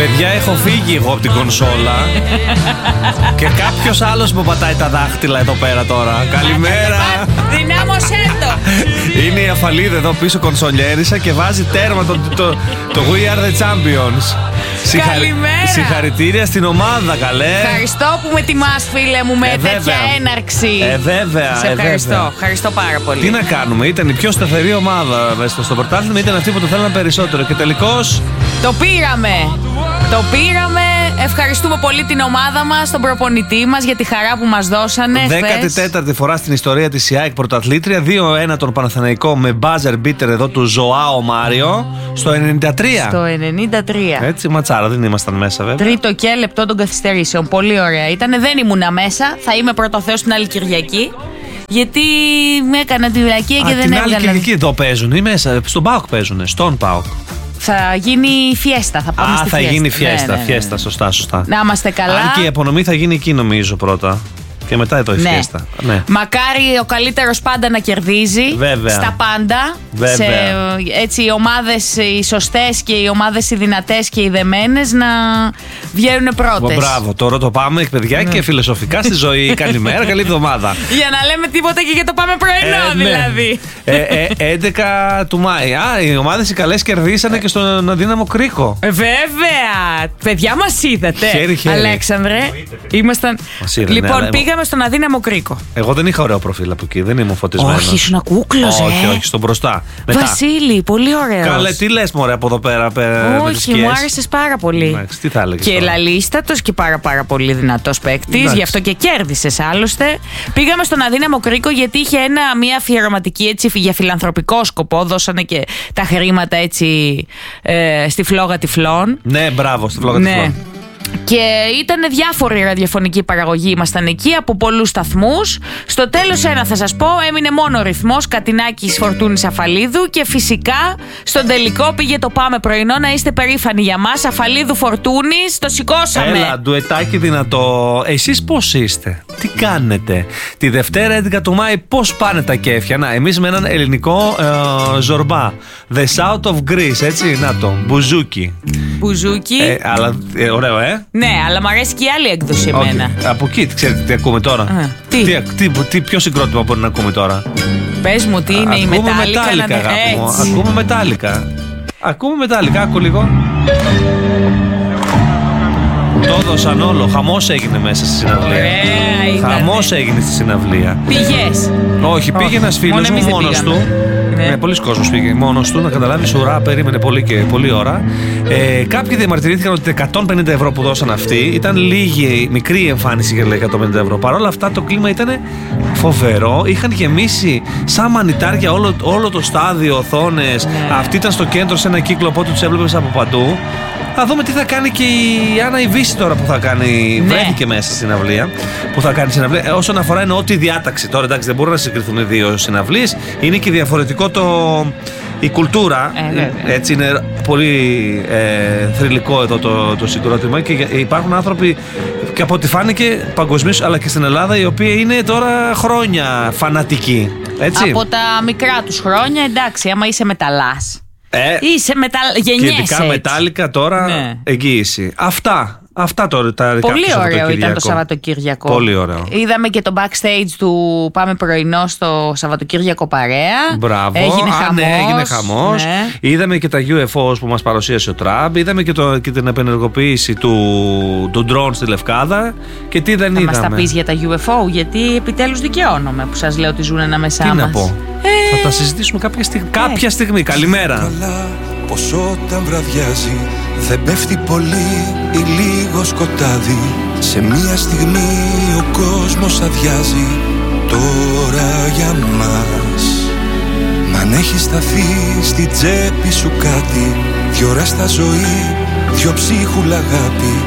Παιδιά, έχω φύγει εγώ από την κονσόλα. Και κάποιος άλλος μου πατάει τα δάχτυλα εδώ πέρα τώρα. Καλημέρα. Δυνάμωσέ το. Είναι η Αφαλίδα εδώ πίσω κονσολιέρισα και βάζει τέρμα το We Are The Champions. Καλημέρα. Συγχαρητήρια στην ομάδα, καλέ. Ευχαριστώ που με τιμάς, φίλε μου, με τέτοια έναρξη. Βέβαια. Σε ευχαριστώ. Ευχαριστώ πάρα πολύ. Τι να κάνουμε, ήταν η πιο σταθερή ομάδα μέσα στο πρωτάθλημα, ήταν αυτή που το θέλαμε περισσότερο. Και τελικώς το πήραμε. Ευχαριστούμε πολύ την ομάδα μας, τον προπονητή μας για τη χαρά που μας δώσανε. 14η φορά στην ιστορία της ΙΑΕΚ πρωταθλήτρια. 2-1 τον Παναθηναϊκό με buzzer beater εδώ του Ζωάο Μάριο στο 93. Στο 93. Έτσι, ματσάρα, δεν ήμασταν μέσα βέβαια. Τρίτο και λεπτό των καθυστερήσεων. Πολύ ωραία ήταν. Δεν ήμουνα μέσα. Θα είμαι πρώτο Θεός την άλλη Κυριακή. Γιατί με έκανα τη βλακία και δεν έβγαλα. Την άλλη Κυριακή εδώ παίζουν ή μέσα. Στον ΠΑΟΚ παίζουν. Στον ΠΑΟΚ. Θα γίνει φιέστα, θα πάμε στη θα φιέστα. γίνει φιέστα, Ναι. φιέστα, σωστά. Να είμαστε καλά. Αν και η απονομή θα γίνει εκεί νομίζω πρώτα. Και μετά εδώ η φιέστα. Ναι. Μακάρι ο καλύτερος πάντα να κερδίζει. Βέβαια. Στα πάντα. Βέβαια. Έτσι οι ομάδες οι σωστές και οι ομάδες οι δυνατές και οι δεμένες να βγαίνουν πρώτες. Μπράβο, τώρα το πάμε παιδιά και φιλοσοφικά στη ζωή. Καλημέρα, καλή εβδομάδα. Για να λέμε τίποτα και για το πάμε πρωινό δηλαδή. 11 του Μάη. Οι ομάδες οι καλές κερδίσανε και στον Αδύναμο Κρίκο. Βέβαια. Παιδιά μας είδατε. Χέρι. Αλέξανδρε. Ήμασταν. Λοιπόν, πήγαμε στον Αδύναμο Κρίκο. Εγώ δεν είχα ωραίο προφίλ από εκεί, δεν ήμουν φωτισμένος. Όχι, ήσουν κούκλος, όχι, στον μπροστά. Βασίλη, πολύ ωραίος. Καλέ, τι λες μωρέ από εδώ πέρα. Όχι, μου άρεσες πάρα πολύ. Εντάξει, τι θα έλεγες. Και λαλίστατος και πάρα πολύ δυνατός παίκτης. Γι' αυτό και κέρδισες άλλωστε. Πήγαμε στον Αδύναμο Κρίκο γιατί είχε μια αφιερωματική έτσι για φιλανθρωπικό σκοπό. Δώσανε και τα χρήματα έτσι στη φλόγα τυφλών. Ναι, μπράβο, στη φλόγα τυφλών. Και ήταν διάφορη ραδιοφωνική παραγωγή, ήμασταν εκεί από πολλούς σταθμούς. Στο τέλος ένα θα σας πω, έμεινε μόνο ο ρυθμός Κατινάκης Φορτούνης Αφαλίδου. Και φυσικά στον τελικό πήγε το πάμε πρωινό, να είστε περήφανοι για μας. Αφαλίδου Φορτούνης, το σηκώσαμε. Έλα, ντουετάκι δυνατό. Εσείς πώς είστε, τι κάνετε? Τη Δευτέρα 11 του Μάη πώς πάνε τα κέφια? Να, εμείς με έναν ελληνικό ζορμπά. The South of Greece, έτσι, να το, μπουζούκι. Αλλά ωραίο, Ναι, αλλά μου αρέσει και η άλλη έκδοση εμένα. Από εκεί, ξέρετε τι ακούμε τώρα? Ποιο συγκρότημα μπορεί να ακούμε τώρα? Πες μου τι είναι η Μετάλλικα. Ακούμε Μετάλλικα. Ακούμε Μετάλλικα, άκου λίγο. Το έδωσαν όλο. Χαμός έγινε μέσα στη συναυλία. Χαμός έγινε στη συναυλία. Πήγες? Όχι, πήγε ένας φίλος μου μόνος του. Ναι, πολλοί κόσμος πήγε μόνος του, να καταλάβεις, ουρά, περίμενε πολύ ώρα. Κάποιοι διαμαρτυρήθηκαν ότι 150 ευρώ που δώσαν αυτοί ήταν μικρή εμφάνιση για 150 ευρώ. Παρ' όλα αυτά το κλίμα ήταν φοβερό. Είχαν γεμίσει σαν μανιτάρια όλο το στάδιο, οθόνες. Αυτοί ήταν στο κέντρο σε ένα κύκλο, οπότε τους έβλεπες από παντού. Θα δούμε τι θα κάνει και η Άννα η Βύση τώρα που θα κάνει. Βρέθηκε μέσα στην συναυλία. Που θα κάνει συναυλία. Όσον αφορά εννοώ τη διάταξη. Τώρα εντάξει, δεν μπορούν να συγκριθούν οι δύο συναυλίες. Είναι και διαφορετικό η κουλτούρα. Έτσι είναι πολύ θρυλικό εδώ το συγκρότημα. Και υπάρχουν άνθρωποι και από ό,τι φάνηκε παγκοσμίως αλλά και στην Ελλάδα οι οποίοι είναι τώρα χρόνια φανατικοί. Έτσι. Από τα μικρά τους χρόνια, εντάξει, άμα είσαι μεταλλάς. Είσαι γενιέσαι. Και ειδικά Μετάλλικα τώρα, εγγύηση. Αυτά τώρα τα δικά. Πολύ ωραίο ήταν το Σαββατοκύριακο. Πολύ ωραίο. Είδαμε και το backstage του Πάμε πρωινό στο Σαββατοκύριακο παρέα. Μπράβο. Έγινε χαμός. Ναι. Είδαμε και τα UFOs που μας παρουσίασε ο Τραμπ. Είδαμε και την επενεργοποίηση του drone στη Λευκάδα. Και τι δεν είδαμε. Θα μας τα πεις για τα UFO, γιατί επιτέλους δικαιώνομαι που σας λέω ότι ζουν ανάμεσά μας. Τι να πω. Θα τα συζητήσουμε κάποια στιγμή. Καλημέρα. Καλά, πως όταν βραδιάζει δεν πέφτει πολύ ή λίγο σκοτάδι. Σε μια στιγμή ο κόσμος αδειάζει τώρα για μας. Μ' αν έχει σταθεί στη τσέπη σου κάτι, 2 ώρες στα ζωή, 2 ψίχουλα αγάπη.